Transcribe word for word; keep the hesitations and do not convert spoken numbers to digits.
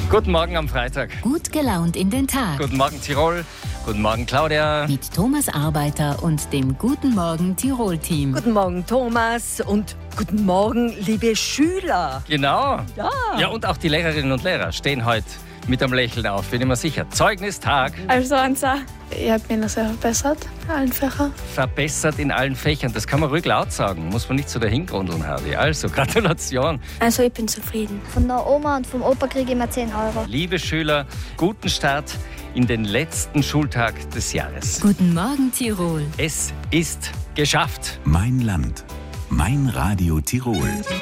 Guten Morgen am Freitag. Gut gelaunt in den Tag. Guten Morgen Tirol. Guten Morgen Claudia. Mit Thomas Arbeiter und dem Guten Morgen Tirol-Team. Guten Morgen Thomas und guten Morgen liebe Schüler. Genau. Ja. Ja, und auch die Lehrerinnen und Lehrer stehen heute mit einem Lächeln auf, bin ich mir sicher. Zeugnistag. Also Ansa, ich habe mich noch sehr verbessert in allen Fächern. Verbessert in allen Fächern. Das kann man ruhig laut sagen. Muss man nicht so dahingrundeln, Hardy. Also, Gratulation. Also ich bin zufrieden. Von der Oma und vom Opa kriege ich immer zehn Euro. Liebe Schüler, guten Start in den letzten Schultag des Jahres. Guten Morgen Tirol. Es ist geschafft. Mein Land. Mein Radio Tirol.